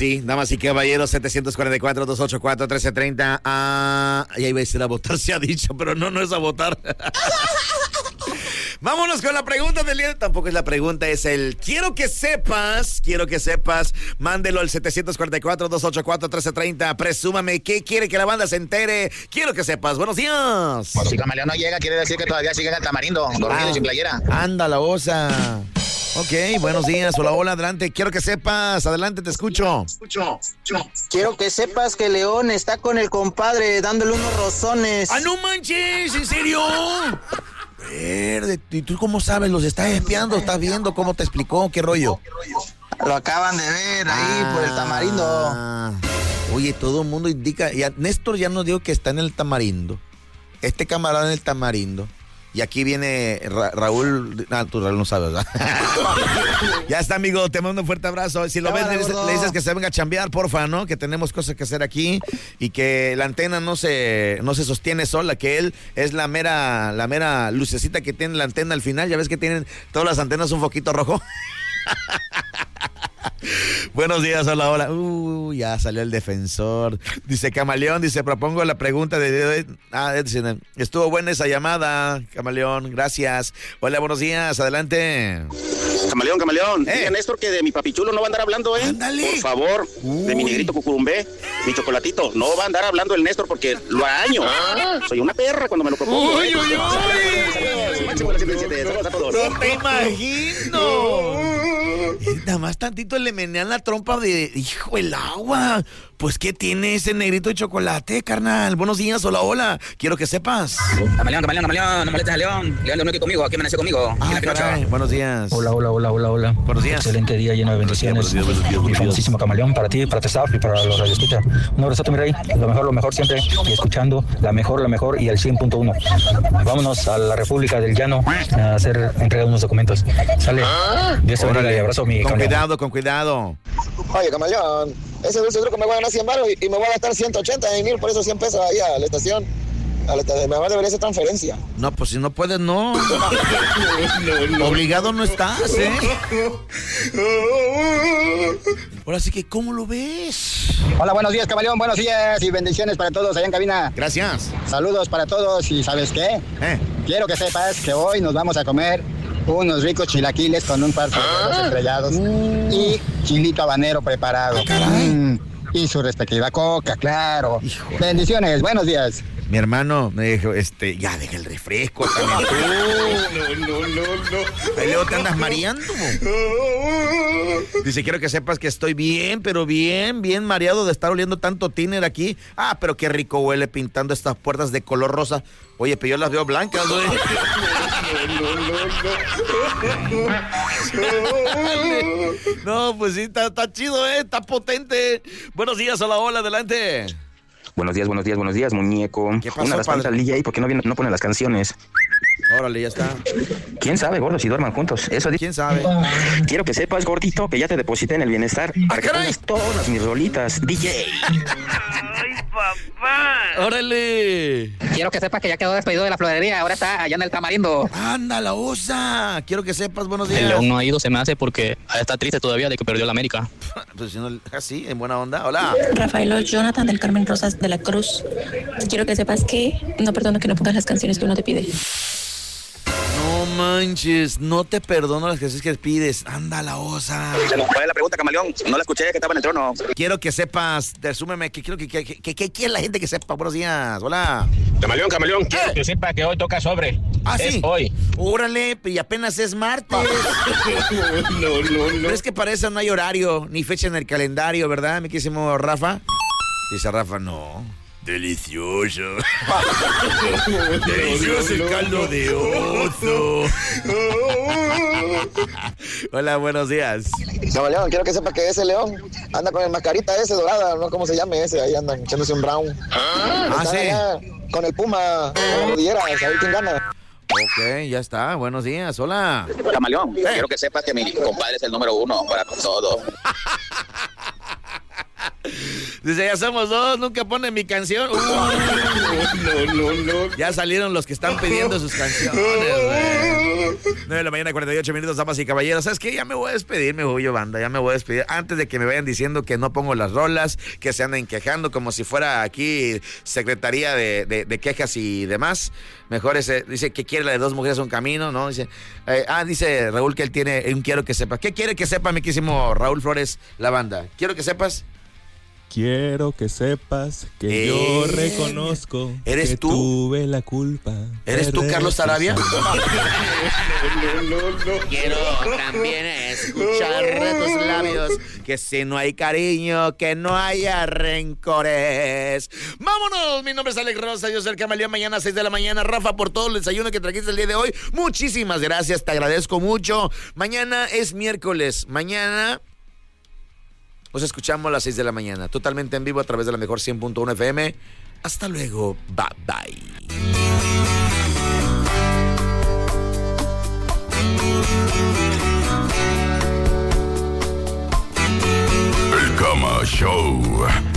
sí, damas y caballeros, 744-284-1330. Ya iba a decir a votar, se ha dicho, pero no es a votar. Vámonos con la pregunta del día. Tampoco es la pregunta, es el quiero que sepas. Mándelo al 744-284-1330. Presúmame qué quiere que la banda se entere. Quiero que sepas. Buenos días. Bueno, si Camaleón no llega, quiere decir que todavía sigue en el Tamarindo, dormido y sin playera. Anda la osa. Ok, buenos días. Hola, adelante. Quiero que sepas. Adelante, te escucho. Quiero que sepas que León está con el compadre dándole unos rozones. ¡Ah, no manches! ¿En serio? Verde, ¿y tú cómo sabes? ¿Los estás espiando? ¿Estás viendo cómo te explicó? ¿Qué rollo? Lo acaban de ver ahí por el Tamarindo. Oye, todo el mundo indica. Néstor ya nos dijo que está en el Tamarindo. Este camarada en el Tamarindo. Y aquí viene Raúl. Tú Raúl no sabes, ¿verdad? Ya está, amigo. Te mando un fuerte abrazo. Si lo ves, le dices que se venga a chambear, porfa, ¿no? Que tenemos cosas que hacer aquí y que la antena no se sostiene sola, que él es la mera lucecita que tiene la antena al final. Ya ves que tienen todas las antenas un foquito rojo. Buenos días, hola. Ya salió el defensor. Dice Camaleón, propongo la pregunta de... estuvo buena esa llamada, Camaleón, gracias. Hola, buenos días, adelante. Camaleón. Diga Néstor que de mi papichulo no va a andar hablando, ¿eh? Ándale. Por favor, de mi negrito cucurumbé, mi chocolatito. No va a andar hablando el Néstor porque lo araño. Soy una perra cuando me lo propongo. ¡Uy! Saludos a todos. ¡No te imagino! Nada más tantito le menean la trompa de... ¡Hijo, el agua! Pues, ¿qué tiene ese negrito de chocolate, carnal? Buenos días, hola. Quiero que sepas. Camaleón, no molestes a León. León durmió aquí conmigo, aquí amaneció conmigo. Caray, buenos días. Hola. Buenos días. Excelente día lleno de bendiciones. Mi famosísimo Camaleón, para ti, para tu staff y para los radioescuchas. Un abrazote, mi rey. Lo mejor siempre. Y escuchando la mejor y el 100.1. Vámonos a la República del Llano a hacer entrega de unos documentos. Sale. Dios te bendiga y abrazo, mi Camaleón. Con cuidado. Oye, Camaleón, ese dulce truco me voy a ganar 100 baros y me voy a gastar 180 en 1000, por eso 100 pesos ahí a la estación. Me va a deber esa transferencia. No, pues si no puedes, no. Obligado no estás, ¿eh? Ahora sí que, ¿cómo lo ves? Hola, buenos días, Camaleón, buenos días y bendiciones para todos allá en cabina. Gracias. Saludos para todos y ¿sabes qué? Quiero que sepas que hoy nos vamos a comer unos ricos chilaquiles con un par de huevos estrellados y chilito habanero preparado. Y su respectiva coca, claro. Híjole. Bendiciones, buenos días. Mi hermano me dijo, ya deja el refresco también tú. No. Ahí luego te andas mareando. Dice, quiero que sepas que estoy bien, pero bien mareado de estar oliendo tanto tiner aquí. Pero qué rico huele pintando estas puertas de color rosa. Oye, pero yo las veo blancas, güey. No, pues sí, está chido, está potente. Buenos días, hola, adelante. Buenos días, muñeco. ¿Qué pasó, una respuesta al DJ, ¿por qué no pone las canciones? Órale, ya está. ¿Quién sabe, gordo, si duerman juntos? Eso ¿Quién sabe? Quiero que sepas, gordito, que ya te deposité en el bienestar para que pongas todas mis rolitas, DJ. ¡Ay, papá! ¡Órale! Quiero que sepas que ya quedó despedido de la florería, ahora está allá en el Tamarindo. ¡Anda, la osa! Quiero que sepas, buenos días. El León no ha ido, se me hace, porque está triste todavía de que perdió la América. Pues si no, así, en buena onda. Hola. Rafaelo Jonathan del Carmen Rosas de la Cruz. Quiero que sepas que no perdono que no pongas las canciones que uno te pide. No manches, no te perdono las canciones que pides. Anda, la osa. ¿Cuál es la pregunta, Camaleón? No la escuché, que estaba en el trono. Quiero que sepas, resúmeme, que quiero que quiere la gente que sepa. Buenos días, hola. Camaleón, quiero que sepa que hoy toca sobre. Sí. Hoy. Órale, y apenas es martes. No. Pero es que para eso no hay horario, ni fecha en el calendario, ¿verdad, mi querísimo Rafa? Dice Rafa, no. Delicioso. Delicioso el caldo de oso. Hola, buenos días. Camaleón, quiero que sepa que ese león anda con el mascarita ese dorada, no cómo se llame ese, ahí andan echándose un brown. Sí. Con el Puma, con la rodillera, a ver quién gana. Ok, ya está, buenos días, hola. Camaleón, quiero que sepas que mi compadre es el número 1 para todo. Dice, ya somos dos, nunca ponen mi canción. No. Ya salieron los que están pidiendo sus canciones. 9 de la mañana, 48 minutos, damas y caballeros. ¿Sabes qué? Ya me voy a despedir, banda. Ya me voy a despedir. Antes de que me vayan diciendo que no pongo las rolas, que se anden quejando como si fuera aquí secretaría de quejas y demás. Mejor dice que quiere la de Dos Mujeres un Camino, ¿no? Dice Raúl que él tiene un quiero que sepa. ¿Qué quiere que sepa, mi querísimo Raúl Flores, la banda? Quiero que sepas. Quiero que sepas que yo reconozco ¿Eres que tú? Tuve la culpa. ¿Eres tú, Carlos Sarabia? No. Quiero también escuchar de tus labios que si no hay cariño, que no haya rencores. ¡Vámonos! Mi nombre es Alex Rosa, yo soy el Camaleón. Mañana a 6 de la mañana. Rafa, por todo el desayuno que trajiste el día de hoy, muchísimas gracias, te agradezco mucho. Mañana es miércoles. Mañana nos escuchamos a las 6 de la mañana, totalmente en vivo a través de la mejor 100.1 FM. Hasta luego, bye bye. El Cama Show.